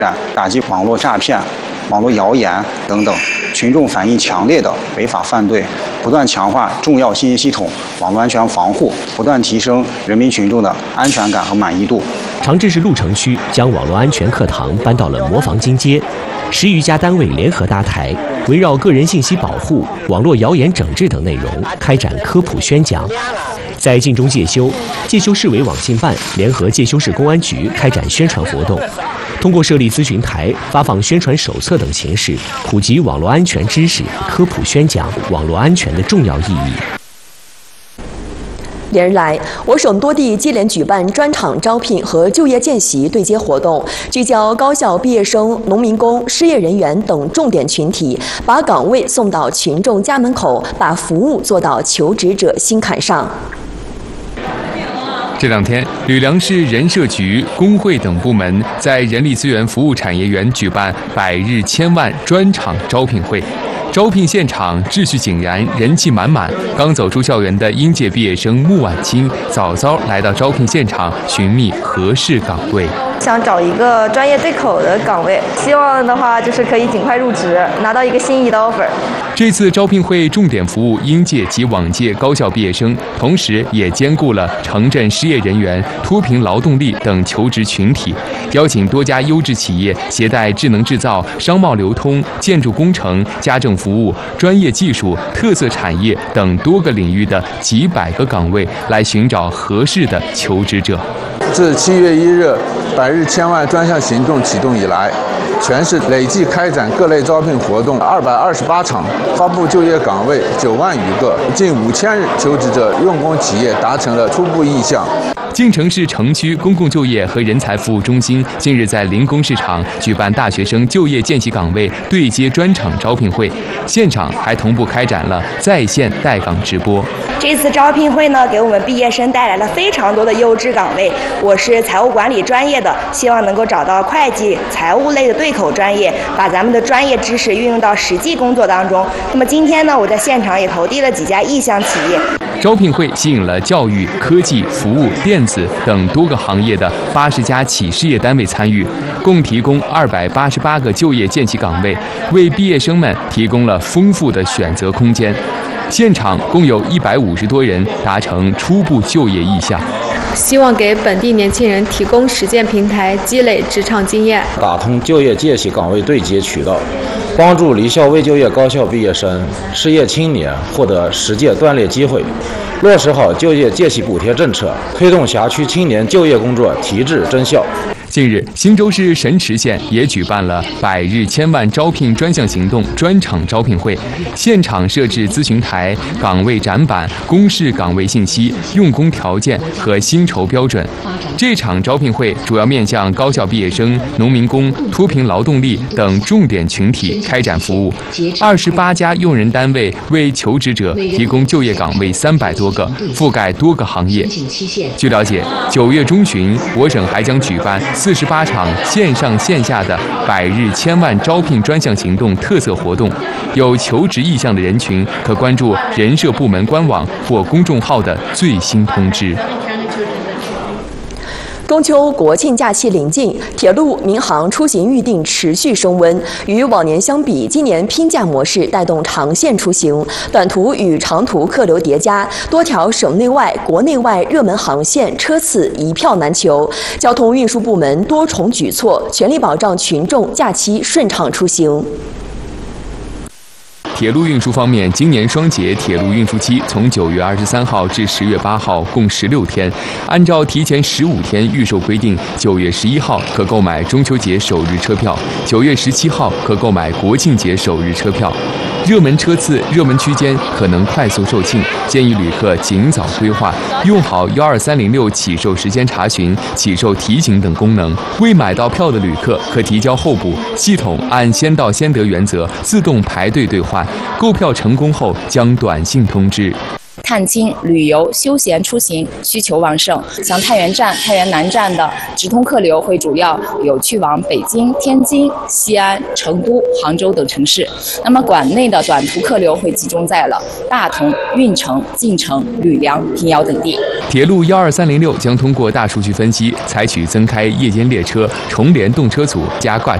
打击网络诈骗、网络谣言等等群众反映强烈的违法犯罪，不断强化重要信息系统网络安全防护，不断提升人民群众的安全感和满意度。 长治市鹿城区将网络安全课堂搬到了磨坊金街，10余家单位联合搭台，围绕个人信息保护、网络谣言整治等内容开展科普宣讲。在晋中介修市委网信办联合介休市公安局开展宣传活动，通过设立咨询台、发放宣传手册等形式，普及网络安全知识，科普宣讲网络安全的重要意义。 连日来，我省多地接连举办专场招聘和就业见习对接活动，聚焦高校毕业生、农民工、失业人员等重点群体，把岗位送到群众家门口，把服务做到求职者心坎上。 这2天，吕梁市人社局、工会等部门在人力资源服务产业园举办百日千万专场招聘会。招聘现场秩序井然，人气满满。刚走出校园的应届毕业生穆婉清早早来到招聘现场，寻觅合适岗位。 想找一个专业对口的岗位，希望的话就是可以尽快入职，拿到一个心仪的 offer。 这次招聘会重点服务应届及往届高校毕业生，同时也兼顾了城镇失业人员、脱贫劳动力等求职群体，邀请多家优质企业携带智能制造、商贸流通、建筑工程、家政服务、专业技术、特色产业等多个领域的几百个岗位来寻找合适的求职者。 自7月1日百日千万专项行动启动以来，全市累计开展各类招聘活动228场，发布就业岗位9万余个，近5000求职者用工企业达成了初步意向。 晋城市城区公共就业和人才服务中心近日在临工市场举办大学生就业见习岗位对接专场招聘会，现场还同步开展了在线带岗直播。 这次招聘会呢，给我们毕业生带来了非常多的优质岗位。我是财务管理专业的，希望能够找到会计、财务类的对口专业，把咱们的专业知识运用到实际工作当中。那么今天呢，我在现场也投递了几家意向企业。 招聘会吸引了教育、科技、服务、电子等多个行业的80家企事业单位参与，共提供288个就业见习岗位，为毕业生们提供了丰富的选择空间。现场共有150多人达成初步就业意向。 希望给本地年轻人提供实践平台，积累职场经验， 打通就业见习岗位对接渠道，帮助离校未就业高校毕业生、失业青年获得实践锻炼机会，落实好就业见习补贴政策，推动辖区青年就业工作提质增效。 近日，新州市神池县也举办了百日千万招聘专项行动专场招聘会，现场设置咨询台、岗位展板、公示岗位信息、用工条件和薪酬标准。这场招聘会主要面向高校毕业生、农民工、脱贫劳动力等重点群体开展服务。28家用人单位为求职者提供就业岗位300多个，覆盖多个行业。据了解，9月中旬，我省还将举办48场线上线下的百日千万招聘专项行动特色活动，有求职意向的人群可关注人社部门官网或公众号的最新通知。 中秋国庆假期临近，铁路、民航出行预订持续升温。与往年相比，今年拼价模式带动长线出行，短途与长途客流叠加，多条省内外、国内外热门航线车次一票难求。交通运输部门多重举措，全力保障群众假期顺畅出行。 铁路运输方面，今年双节铁路运输期从9月23号至10月8号，共16天。按照提前15天预售规定，9月11号可购买中秋节首日车票，9月17号可购买国庆节首日车票。热门车次、热门区间可能快速售罄，建议旅客尽早规划，用好12306起售时间查询、起售提醒等功能。未买到票的旅客可提交候补，系统按先到先得原则自动排队兑换。购票成功后将短信通知。 探亲、旅游、休闲出行需求旺盛，像太原站、太原南站的直通客流会主要有去往北京、天津、西安、成都、杭州等城市。那么馆内的短途客流会集中在了大同、运城、晋城、吕梁、平遥等地。 铁路12306将通过大数据分析，采取增开夜间列车、重联动车组加挂